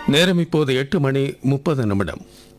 நேரம் இப்போது 8:30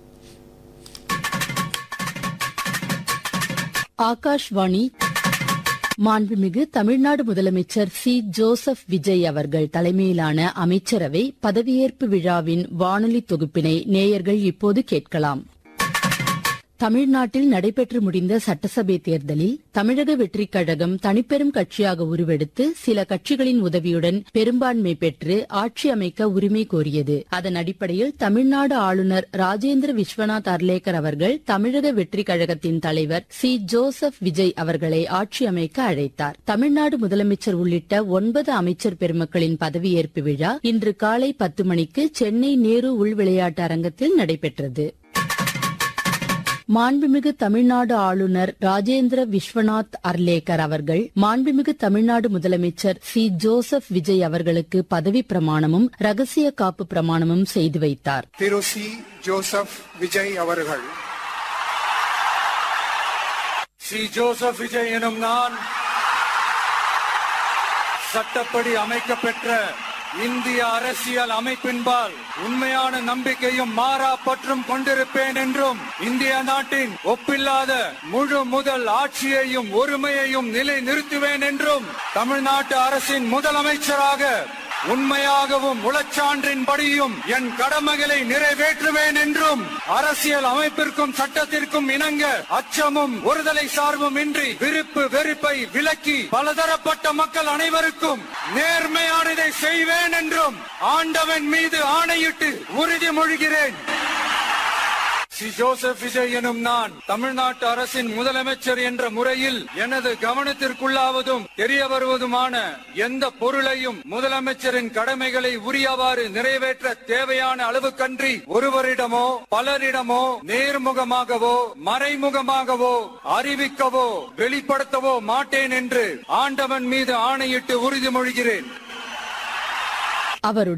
ஆகாஷ்வாணி. மாண்புமிகு தமிழ்நாடு முதலமைச்சர் சி. ஜோசப் விஜய் அவர்கள் தலைமையிலான அமைச்சரவை பதவியேற்பு விழாவின் வானொலி தொகுப்பினை நேயர்கள் இப்போது கேட்கலாம். தமிழ்நாட்டில் நடைபெற்று முடிந்த சட்டசபை தேர்தலில் தமிழக வெற்றிக் கழகம் தனிப்பெரும் கட்சியாக உருவெடுத்து சில கட்சிகளின் உதவியுடன் பெரும்பான்மை பெற்று ஆட்சி அமைக்க உரிமை கோரியது. அதன் அடிப்படையில் தமிழ்நாடு ஆளுநர் ராஜேந்திர விஸ்வநாத் அர்லேக்கர் அவர்கள் தமிழக வெற்றிக் கழகத்தின் தலைவர் சி. ஜோசப் விஜய் அவர்களை ஆட்சி அமைக்க அழைத்தார். தமிழ்நாடு முதலமைச்சர் உள்ளிட்ட 9 அமைச்சர் பெருமக்களின் பதவியேற்பு விழா இன்று காலை 10 மணிக்கு சென்னை நேரு உள்விளையாட்டு அரங்கத்தில் நடைபெற்றது. மாண்புமிகு தமிழ்நாடு ஆளுநர் ராஜேந்திர விஸ்வநாத் அர்லேக்கர் அவர்கள் மாண்புமிகு தமிழ்நாடு முதலமைச்சர் சி. ஜோசப் விஜய் அவர்களுக்கு பதவி பிரமாணமும் ரகசிய காப்பு பிரமாணமும் செய்து வைத்தார். திரு சி. ஜோசப் விஜய் அவர்கள். சி. ஜோசப் விஜய் எனும் நான் சட்டப்படி அமைக்கப்பெற்ற இந்திய அரசியல் அமைப்பின்பால் உண்மையான நம்பிக்கையும் மாறா பற்றும் கொண்டிருப்பேன் என்றும் இந்திய நாட்டின் ஒப்பில்லாத முழு முதல் ஆட்சியையும் ஒருமையையும் நிலை நிறுத்துவேன் என்றும் தமிழ்நாட்டு அரசின் முதலமைச்சராக உண்மையாகவும் உளச்சான்றின்படியும் என் கடமைகளை நிறைவேற்றுவேன் என்றும் அரசியல் அமைப்பிற்கும் சட்டத்திற்கும் இணங்க அச்சமும் ஒருதலை சார்பும் இன்றி விருப்பு வெறுப்பை விலக்கி பலதரப்பட்ட மக்கள் அனைவருக்கும் நேர்மையானதை செய்வேன் என்றும் ஆண்டவன் மீது ஆணையிட்டு உறுதிமொழிகிறேன். சி. ஜோசப் விஜய் எனும் நான் தமிழ்நாட்டு அரசின் முதலமைச்சர் என்ற முறையில் எனது கவனத்திற்குள்ளாவதும் தெரிய வருவதுமான எந்த பொருளையும் முதலமைச்சரின் கடமைகளை உரியவாறு நிறைவேற்ற தேவையான அளவுக்கன்றி ஒருவரிடமோ பலரிடமோ நேர்முகமாகவோ மறைமுகமாகவோ அறிவிக்கவோ வெளிப்படுத்தவோ மாட்டேன் என்று ஆண்டவன் மீது ஆணையிட்டு உறுதிமொழிகிறேன். அவருடன்